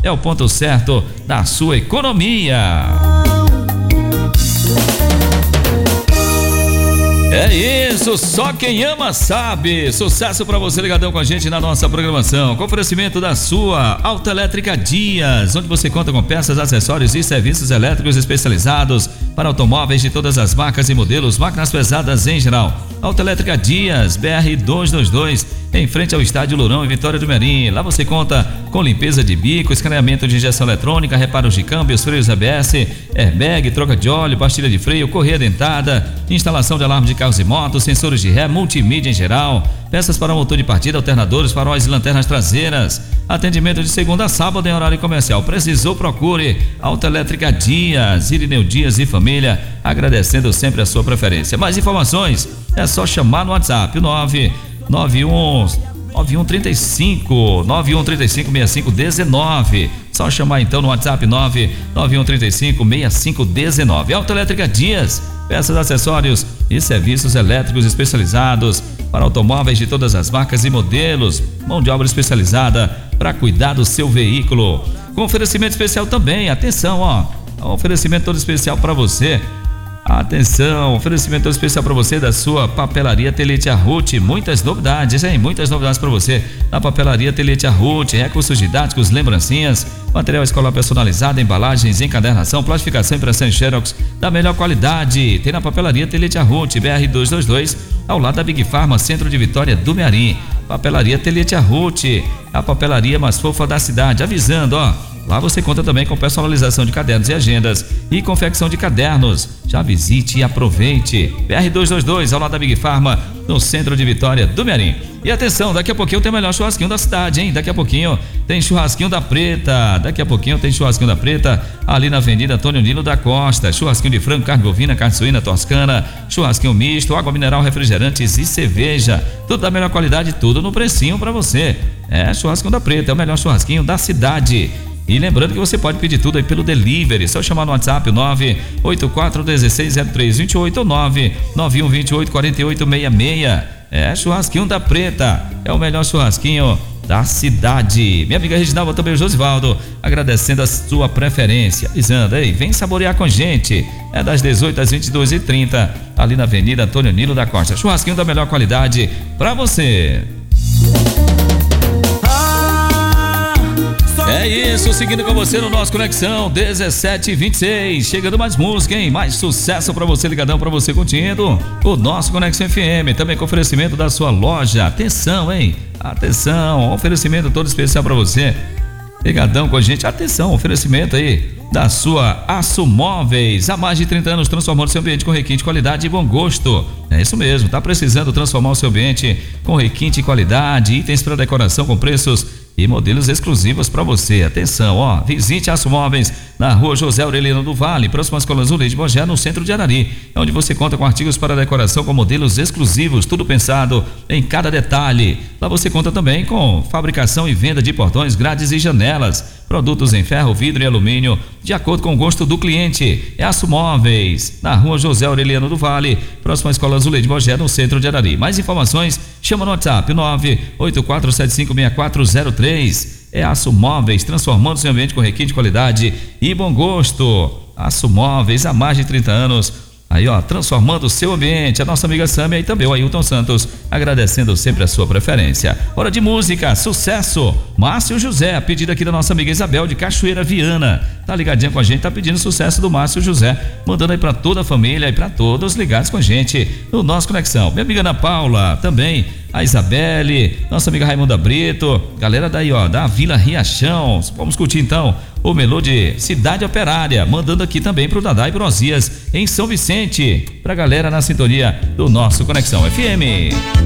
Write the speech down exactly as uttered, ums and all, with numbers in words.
é o ponto certo da sua economia. É isso, só quem ama sabe. Sucesso pra você ligadão com a gente na nossa programação. Com oferecimento da sua Autoelétrica Dias, onde você conta com peças, acessórios e serviços elétricos especializados para automóveis de todas as marcas e modelos, máquinas pesadas em geral. Autoelétrica Dias, B R duzentos e vinte e dois, em frente ao Estádio Lourão, em Vitória do Merim. Lá você conta com limpeza de bico, escaneamento de injeção eletrônica, reparos de câmbios, freios A B S, airbag, troca de óleo, pastilha de freio, correia dentada, instalação de alarme de carros e motos, sensores de ré, multimídia em geral, peças para motor de partida, alternadores, faróis e lanternas traseiras. Atendimento de segunda a sábado em horário comercial. Precisou, procure Autoelétrica Dias, Irineu Dias e família, agradecendo sempre a sua preferência. Mais informações é só chamar no WhatsApp, o nove nove um nove um três cinco nove um três cinco seis cinco um nove. Só chamar então no WhatsApp nove nove um três cinco seis cinco um nove. Autoelétrica Dias, peças, acessórios e serviços elétricos especializados para automóveis de todas as marcas e modelos, mão de obra especializada para cuidar do seu veículo. Com oferecimento especial também, atenção, ó, um oferecimento todo especial para você. Atenção, oferecimento todo especial para você da sua Papelaria Ateliê Tia Ruth. Muitas novidades, hein? Muitas novidades para você na Papelaria Ateliê Tia Ruth. Recursos didáticos, lembrancinhas, material escolar personalizado, embalagens, encadernação, plastificação, impressão e xerox da melhor qualidade. Tem na Papelaria Ateliê Tia Ruth, B R duzentos e vinte e dois, ao lado da Big Pharma, centro de Vitória do Mearim. Papelaria Ateliê Tia Ruth, a papelaria mais fofa da cidade. Avisando, ó, lá você conta também com personalização de cadernos e agendas e confecção de cadernos. Já visite e aproveite. B R duzentos e vinte e dois, ao lado da Big Pharma, no centro de Vitória do Mearim. E atenção, daqui a pouquinho tem o melhor churrasquinho da cidade, hein? Daqui a pouquinho tem churrasquinho da Preta. Daqui a pouquinho tem churrasquinho da Preta, ali na Avenida Antônio Nilo da Costa. Churrasquinho de frango, carne bovina, carne suína, toscana, churrasquinho misto, água mineral, refrigerantes e cerveja. Tudo da melhor qualidade, tudo no precinho pra você. É, churrasquinho da Preta, é o melhor churrasquinho da cidade. E lembrando que você pode pedir tudo aí pelo delivery, só chamar no WhatsApp nove oito quatro um seis zero três dois oito ou nove nove um dois oito quatro oito seis seis. É, churrasquinho da Preta, é o melhor churrasquinho da cidade. Minha amiga Reginalva, também o Josivaldo, agradecendo a sua preferência. Avisando aí, vem saborear com a gente. É das dezoito às vinte e duas e trinta, ali na Avenida Antônio Nilo da Costa. Churrasquinho da melhor qualidade pra você. É isso, seguindo com você no nosso Conexão dezessete e vinte e seis, chegando mais música, hein? Mais sucesso pra você, ligadão pra você curtindo o nosso Conexão F M, também com oferecimento da sua loja. Atenção, hein? Atenção, oferecimento todo especial pra você, ligadão com a gente. Atenção, oferecimento aí da sua Aço Móveis, há mais de trinta anos transformando seu ambiente com requinte, qualidade e bom gosto. É isso mesmo, tá precisando transformar o seu ambiente com requinte e qualidade, itens para decoração com preços e modelos exclusivos para você. Atenção, ó, visite Aço Móveis na rua José Aureliano do Vale, próximo às Escolas Zuleide Bogé, no centro de Arari, é onde você conta com artigos para decoração com modelos exclusivos, tudo pensado em cada detalhe. Lá você conta também com fabricação e venda de portões, grades e janelas, produtos em ferro, vidro e alumínio, de acordo com o gosto do cliente. É Aço Móveis, na rua José Aureliano do Vale, próximo à Escola Zuleide Bogé, no centro de Arari. Mais informações, chama no WhatsApp nove oito quatro sete cinco seis quatro zero três. É Aço Móveis, transformando seu ambiente com requinte de qualidade e bom gosto. Aço Móveis, há mais de trinta anos. Aí, ó, transformando o seu ambiente. A nossa amiga Sâmia e também o Ailton Santos, agradecendo sempre a sua preferência. Hora de música, sucesso. Márcio José, a pedido aqui da nossa amiga Isabel de Cachoeira Viana. Tá ligadinha com a gente, tá pedindo sucesso do Márcio José. Mandando aí pra toda a família e pra todos ligados com a gente no nosso Conexão. Minha amiga Ana Paula, também a Isabelle, nossa amiga Raimunda Brito, galera daí, ó, da Vila Riachão. Vamos curtir então o Melô de Cidade Operária, mandando aqui também pro Dadá e Brosias em São Vicente, pra galera na sintonia do nosso Conexão F M.